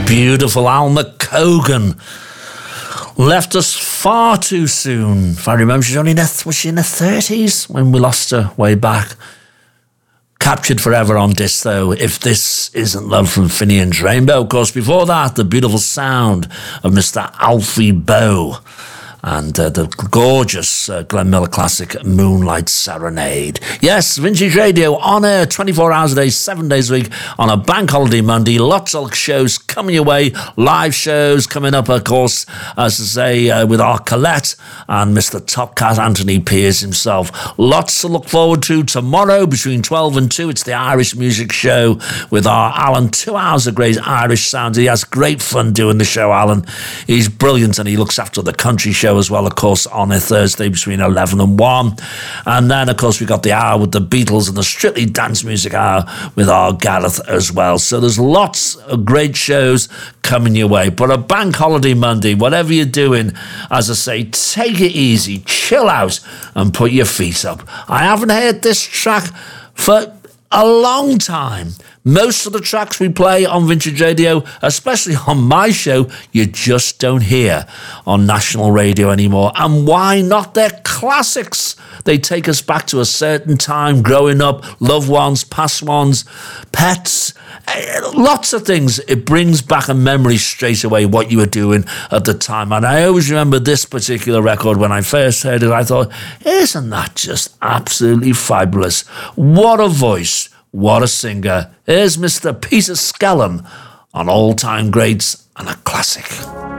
Beautiful Alma Cogan left us far too soon. If I remember, was she in her 30s when we lost her way back? Captured forever on disc, though, If This Isn't Love from Finian's Rainbow. Of course, before that, the beautiful sound of Mr. Alfie Boe and the gorgeous Glenn Miller classic Moonlight Serenade. Yes, Vintage Radio on air 24 hours a day, 7 days a week on a bank holiday Monday. Lots of shows coming your way, live shows coming up, of course, as I say, with our Colette and Mr. Top Cat Anthony Pierce himself. Lots to look forward to tomorrow between 12 and 2. It's the Irish Music Show with our Alan. 2 hours of great Irish sound. He has great fun doing the show, Alan. He's brilliant, and he looks after the country show as well, of course, on a Thursday between 11 and 1. And then, of course, we got the hour with the Beatles and the Strictly Dance Music Hour with our Gareth as well. So there's lots of great shows coming your way. But a bank holiday Monday, whatever you're doing, as I say, take it easy, chill out and put your feet up. I haven't heard this track for a long time. Most of the tracks we play on Vintage Radio, especially on my show, you just don't hear on national radio anymore. And why not? They're classics. They take us back to a certain time, growing up, loved ones, past ones, pets, lots of things. It brings back a memory straight away, what you were doing at the time. And I always remember this particular record. When I first heard it, I thought, isn't that just absolutely fabulous? What a voice. What a singer. Here's Mr. Peter Skellum on All Time Greats and a classic.